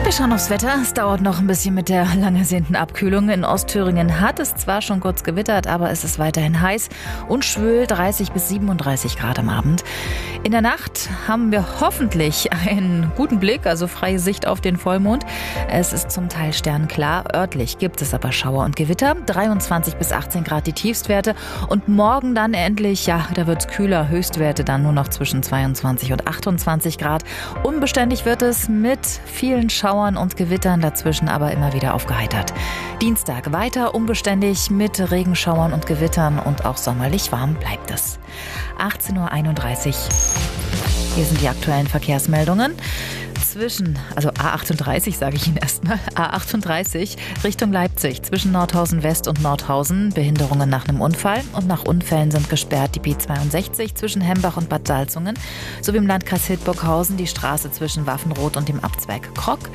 Wir schauen aufs Wetter. Es dauert noch ein bisschen mit der lang ersehnten Abkühlung. In Ostthüringen hat es zwar schon kurz gewittert, aber es ist weiterhin heiß und schwül, 30 bis 37 Grad am Abend. In der Nacht haben wir hoffentlich einen guten Blick, also freie Sicht auf den Vollmond. Es ist zum Teil sternklar. Örtlich gibt es aber Schauer und Gewitter. 23 bis 18 Grad die Tiefstwerte. Und morgen dann endlich, da wird es kühler. Höchstwerte dann nur noch zwischen 22 und 28 Grad. Unbeständig wird es mit vielen Schauern und Gewittern, dazwischen aber immer wieder aufgeheitert. Dienstag weiter unbeständig mit Regenschauern und Gewittern und auch sommerlich warm bleibt es. 18:31 Uhr. Hier sind die aktuellen Verkehrsmeldungen. A38 sage ich Ihnen erstmal, A38 Richtung Leipzig zwischen Nordhausen West und Nordhausen, Behinderungen nach einem Unfall und nach Unfällen sind gesperrt die B62 zwischen Hembach und Bad Salzungen, sowie im Landkreis Hildburghausen die Straße zwischen Waffenroth und dem Abzweig Krock,